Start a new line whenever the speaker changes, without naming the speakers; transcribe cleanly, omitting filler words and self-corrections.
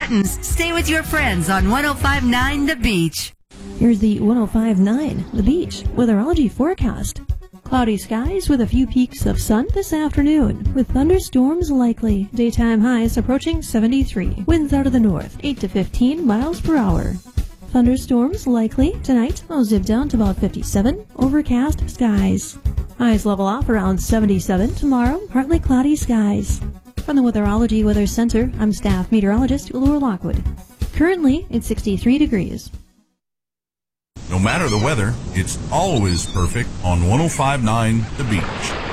Spartans, stay with your friends on 105.9 The Beach.
Here's the 105.9 The Beach weatherology forecast. Cloudy skies with a few peaks of sun this afternoon, with thunderstorms likely. Daytime highs approaching 73. Winds out of the north, 8 to 15 miles per hour. Thunderstorms likely tonight. I'll zip down to about 57. Overcast skies. Highs level off around 77 tomorrow. Partly cloudy skies. From the Weatherology Weather Center, I'm staff meteorologist Laura Lockwood. Currently, it's 63 degrees.
No matter the weather, it's always perfect on 105.9 The Beach.